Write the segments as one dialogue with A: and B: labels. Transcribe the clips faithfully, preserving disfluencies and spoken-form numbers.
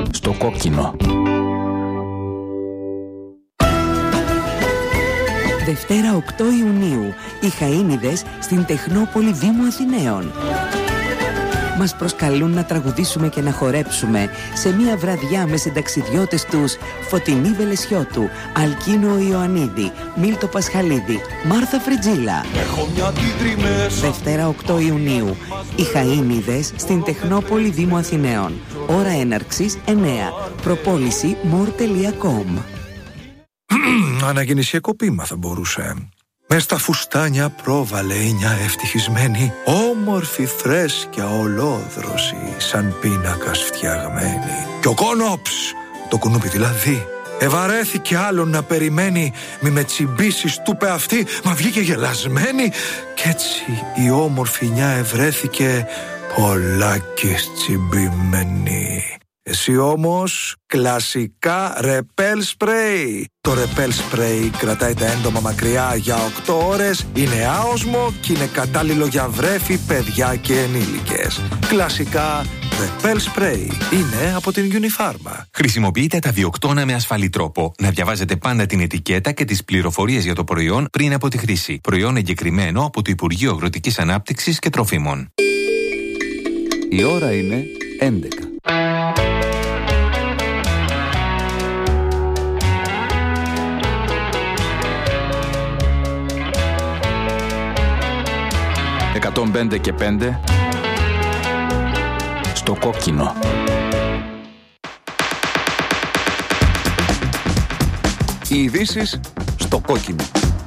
A: Στο κόκκινο.
B: Δευτέρα οκτώ Ιουνίου, οι Χαΐνιδες στην Τεχνόπολη Δήμου Αθηναίων. Μας προσκαλούν να τραγουδήσουμε και να χορέψουμε σε μια βραδιά με συνταξιδιώτες τους Φωτεινή Βελεσιώτου, Αλκίνο Ιωαννίδη, Μίλτο Πασχαλίδη, Μάρθα Φριτζίλα. Δευτέρα οκτώ Ιουνίου, οι Χαΐνιδες στην Τεχνόπολη Δήμου Αθηναίων. Ώρα έναρξης εννέα. Προπόληση more τελεία com.
C: Αναγεννησιακό πείμα θα μπορούσε. Μες στα φουστάνια πρόβαλε η νιά ευτυχισμένη, όμορφη φρέσκια ολόδρωση, σαν πίνακας φτιαγμένη. Κι ο κόνοψ, το κουνούπι δηλαδή, ευαρέθηκε άλλον να περιμένει, μη με τσιμπήσεις του πε αυτή, μα βγήκε γελασμένη. Κι έτσι η όμορφη νιά ευρέθηκε πολλάκις τσιμπημένη. Εσύ όμως κλασικά ρεπέλ σπρέι. Το ρεπέλ σπρέι κρατάει τα έντομα μακριά για οκτώ ώρες, είναι άοσμο και είναι κατάλληλο για βρέφη, παιδιά και ενήλικες. Κλασικά ρεπέλ σπρέι είναι από την Unifarma.
D: Χρησιμοποιείτε τα βιοκτώνα με ασφαλή τρόπο. Να διαβάζετε πάντα την ετικέτα και τις πληροφορίες για το προϊόν πριν από τη χρήση. Προϊόν εγκεκριμένο από το Υπουργείο Αγροτικής Ανάπτυξης και Τροφίμων.
A: Η ώρα είναι έντεκα. εκατόν πέντε και πέντε στο κόκκινο. Οι ειδήσεις στο κόκκινο.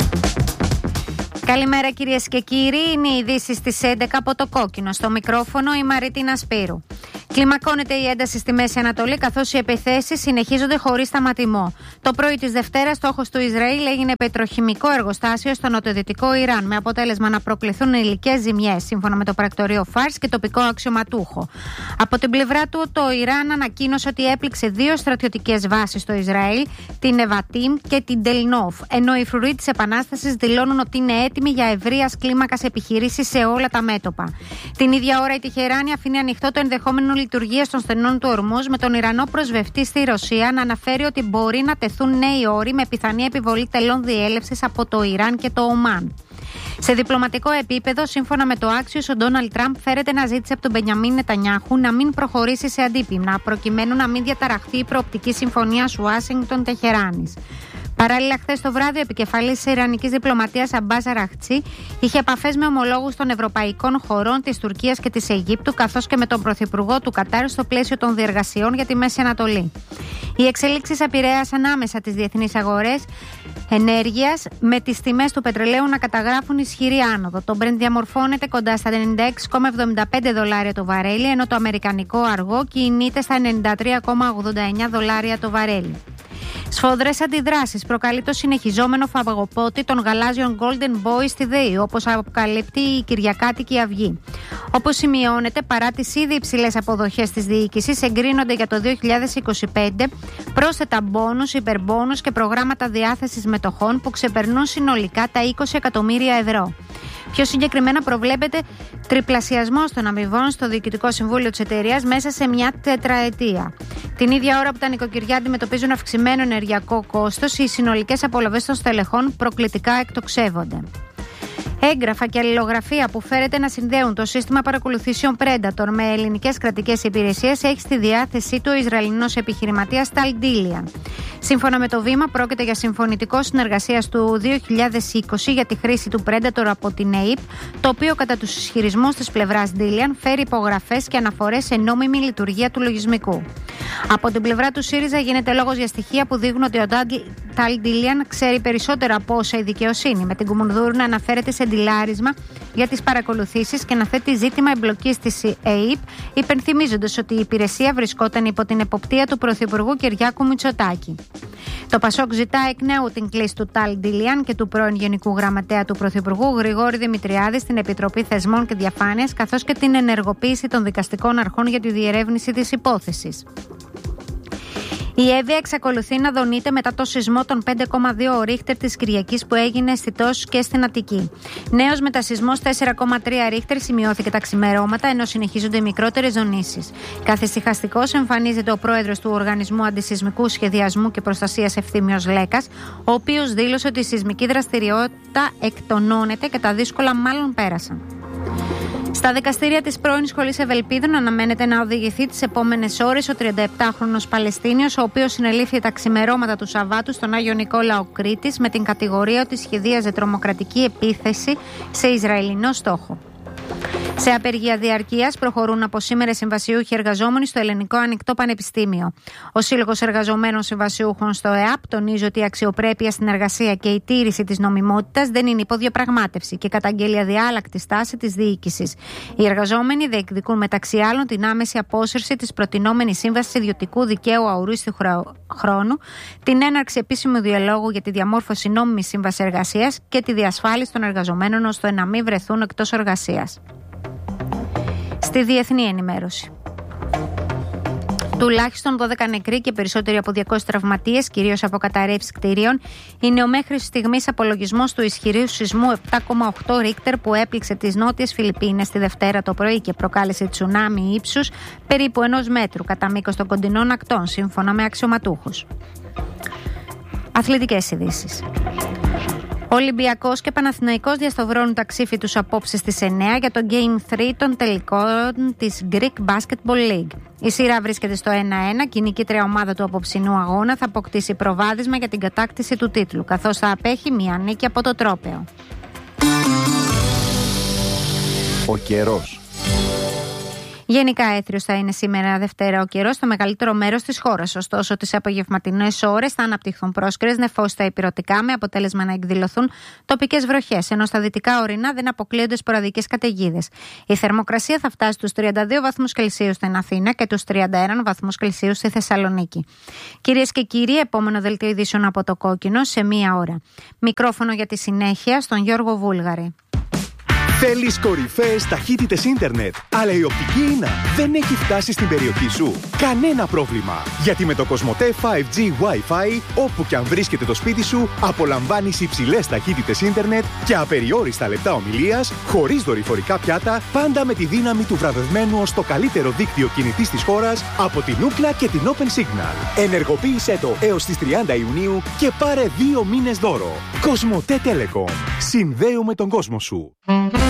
E: Καλημέρα κυρίες και κύριοι, είναι οι ειδήσεις στις έντεκα από το κόκκινο. Στο μικρόφωνο η Μαριτίνα Σπύρου. Κλιμακώνεται η ένταση στη Μέση Ανατολή, καθώς οι επιθέσεις συνεχίζονται χωρίς σταματημό. Το πρωί της Δευτέρας, στόχος του Ισραήλ έγινε πετροχημικό εργοστάσιο στο νοτιοδυτικό Ιράν, με αποτέλεσμα να προκληθούν υλικές ζημιές, σύμφωνα με το πρακτορείο Φάρς και τοπικό αξιωματούχο. Από την πλευρά του, το Ιράν ανακοίνωσε ότι έπληξε δύο στρατιωτικές βάσεις στο Ισραήλ, την Εβατίμ και την Τελνόφ, ενώ οι φρουροί της Επανάστασης δηλώνουν ότι είναι έτοιμοι για ευρείας κλίμακας επιχειρήσεις σε όλα τα μέτωπα. Την ίδια ώρα, η Τεχεράνη αφήνει ανοιχτό το ενδεχόμενο λειτουργία των στενών του Ορμούζ, με τον Ιρανό πρεσβευτή στη Ρωσία να αναφέρει ότι μπορεί να τεθούν νέοι όροι με πιθανή επιβολή τελών διέλευσης από το Ιράν και το Ομάν. Σε διπλωματικό επίπεδο, σύμφωνα με το Axios, ο Ντόναλντ Τραμπ φέρεται να ζήτησε από τον Μπενιαμίν Νετανιάχου να μην προχωρήσει σε αντίπεινα, προκειμένου να μην διαταραχθεί η προοπτική συμφωνία Ουάσιγκτον-Τεχεράνης. Παράλληλα, χθες το βράδυ, ο επικεφαλής της Ιρανικής διπλωματίας Αμπάς Αραχτσί είχε επαφές με ομολόγους των ευρωπαϊκών χωρών, της Τουρκίας και της Αιγύπτου, καθώς και με τον πρωθυπουργό του Κατάρ στο πλαίσιο των διεργασιών για τη Μέση Ανατολή. Οι εξελίξεις επηρέασαν άμεσα τις διεθνείς αγορές ενέργειας, με τις τιμές του πετρελαίου να καταγράφουν ισχυρή άνοδο. Το Brent διαμορφώνεται κοντά στα ενενήντα έξι κόμμα εβδομήντα πέντε δολάρια το βαρέλι, ενώ το αμερικανικό αργό κινείται στα ενενήντα τρία κόμμα ογδόντα εννέα δολάρια το βαρέλι. Σφοδρές αντιδράσεις προκαλεί το συνεχιζόμενο φαγοπότη των γαλάζιων Golden Boys στη ΔΕΗ, όπως αποκαλύπτει η Κυριακάτικη Αυγή. Όπως σημειώνεται, παρά τις ήδη υψηλές αποδοχές της διοίκησης, εγκρίνονται για το δύο χιλιάδες είκοσι πέντε πρόσθετα μπόνους, υπερμπόνους και προγράμματα διάθεσης μετοχών που ξεπερνούν συνολικά τα είκοσι εκατομμύρια ευρώ. Πιο συγκεκριμένα, προβλέπεται τριπλασιασμός των αμοιβών στο Διοικητικό Συμβούλιο της εταιρείας μέσα σε μια τετραετία. Την ίδια ώρα που τα νοικοκυριά αντιμετωπίζουν αυξημένο ενεργειακό κόστος, οι συνολικές απολαβές των στελεχών προκλητικά εκτοξεύονται. Έγγραφα και αλληλογραφία που φέρεται να συνδέουν το σύστημα παρακολουθήσεων Predator με ελληνικές κρατικές υπηρεσίες έχει στη διάθεσή του ο Ισραηλινός επιχειρηματίας Tal Dilian. Σύμφωνα με το Βήμα, πρόκειται για συμφωνητικό συνεργασίας του δύο χιλιάδες είκοσι για τη χρήση του Predator από την ΕΕΠ, το οποίο κατά τους ισχυρισμούς της πλευράς Dilian φέρει υπογραφές και αναφορές σε νόμιμη λειτουργία του λογισμικού. Από την πλευρά του ΣΥΡΙΖΑ γίνεται λόγος για στοιχεία που δείχνουν ότι ο Tal Dilian ξέρει περισσότερα από όσα η δικαιοσύνη, με την Κουμουνδούρου να αναφέρεται σε ντυλάρισμα για τις παρακολουθήσεις και να θέτει ζήτημα εμπλοκής της ΕΕΠ, υπενθυμίζοντας ότι η υπηρεσία βρισκόταν υπό την εποπτεία του Πρωθυπουργού Κυριάκου Μητσοτάκη. Το Πασόκ ζητά εκ νέου την κλίση του Tal Dilian και του πρώην Γενικού Γραμματέα του Πρωθυπουργού Γρηγόρη Δημητριάδη στην Επιτροπή Θεσμών και Διαφάνειας, καθώς και την ενεργοποίηση των δικαστικών αρχών για τη διερεύνηση της υπόθεσης. Η Εύβοια εξακολουθεί να δονείται μετά το σεισμό των πέντε κόμμα δύο Ρίχτερ της Κυριακής που έγινε αισθητός και στην Αττική. Νέος μετασεισμός τέσσερα κόμμα τρία Ρίχτερ σημειώθηκε τα ξημερώματα, ενώ συνεχίζονται οι μικρότερες ζωνήσεις. Καθησυχαστικός εμφανίζεται ο πρόεδρος του Οργανισμού Αντισεισμικού Σχεδιασμού και Προστασίας Ευθύμιος Λέκας, ο οποίος δήλωσε ότι η σεισμική δραστηριότητα εκτονώνεται και τα δύσκολα μάλλον πέρασαν. Στα δικαστήρια της πρώην Σχολής Ευελπίδων αναμένεται να οδηγηθεί τις επόμενες ώρες ο τριανταεπτάχρονος Παλαιστίνιος, ο οποίος συνελήφθη τα ξημερώματα του Σαββάτου στον Άγιο Νικόλαο Κρήτης με την κατηγορία ότι σχεδίαζε τρομοκρατική επίθεση σε Ισραηλινό στόχο. Σε απεργία διαρκείας προχωρούν από σήμερα συμβασιούχοι εργαζόμενοι στο Ελληνικό Ανοιχτό Πανεπιστήμιο. Ο Σύλλογος Εργαζομένων Συμβασιούχων στο ΕΑΠ τονίζει ότι η αξιοπρέπεια στην εργασία και η τήρηση της νομιμότητας δεν είναι υποδιαπραγμάτευση και καταγγέλει αδιάλακτη στάση της διοίκησης. Οι εργαζόμενοι διεκδικούν μεταξύ άλλων την άμεση απόσυρση της προτινόμενης σύμβασης ιδιωτικού δικαίου αορίστου χρόνου, την έναρξη επίσημου διαλόγου για τη διαμόρφωση νόμιμης σύμβασης εργασίας και τη διασφάλιση των εργαζομένων ώστε να μην βρεθούν εκτός εργασίας. Στη διεθνή ενημέρωση. Τουλάχιστον δώδεκα νεκροί και περισσότεροι από διακόσιους τραυματίες, κυρίως από καταρρεύσεις κτηρίων, είναι ο μέχρι στιγμής απολογισμός του ισχυρού σεισμού επτά κόμμα οκτώ Ρίχτερ που έπληξε τις νότιες Φιλιππίνες τη Δευτέρα το πρωί και προκάλεσε τσουνάμι ύψους περίπου ενός μέτρου κατά μήκος των κοντινών ακτών, σύμφωνα με αξιωματούχους. Αθλητικές ειδήσεις. Ολυμπιακός και Παναθηναϊκός διασταυρώνουν τα ξύφη τους απόψε στις εννιά για το Game τρία των τελικών της Greek Basketball League. Η σειρά βρίσκεται στο ένα ένα και η νικήτρια ομάδα του απόψινού αγώνα θα αποκτήσει προβάδισμα για την κατάκτηση του τίτλου, καθώς θα απέχει μία νίκη από το τρόπαιο.
A: Ο καιρός.
E: Γενικά έθριος θα είναι σήμερα Δευτέρα ο καιρός στο μεγαλύτερο μέρος της χώρας. Ωστόσο, τις απογευματινές ώρες θα αναπτυχθούν πρόσκαιρες νεφώσεις στα ηπειρωτικά με αποτέλεσμα να εκδηλωθούν τοπικές βροχές, ενώ στα δυτικά ορεινά δεν αποκλείονται σποραδικές καταιγίδες. Η θερμοκρασία θα φτάσει στους τριάντα δύο βαθμούς Κελσίου στην Αθήνα και τους τριάντα ένα βαθμούς Κελσίου στη Θεσσαλονίκη. Κυρίες και κύριοι, επόμενο δελτίο ειδήσεων από το Κόκκινο σε μία ώρα. Μικρόφωνο για τη συνέχεια στον Γιώργο Βούλγαρη.
F: Θέλεις κορυφαίες ταχύτητες ίντερνετ, αλλά η οπτική ίνα δεν έχει φτάσει στην περιοχή σου? Κανένα πρόβλημα, γιατί με το Κοσμοτέ φάιβ τζι Wi-Fi, όπου και αν βρίσκεται το σπίτι σου, απολαμβάνεις υψηλές ταχύτητες ίντερνετ και απεριόριστα λεπτά ομιλίας, χωρίς δορυφορικά πιάτα, πάντα με τη δύναμη του βραβευμένου ως το καλύτερο δίκτυο κινητής της χώρας από την Ookla και την Open Signal. Ενεργοποίησέ το έως τις τριάντα Ιουνίου και πάρε δύο μήνες δώρο. Κοσμοτέ Telecom. Συνδέουμε τον κόσμο σου.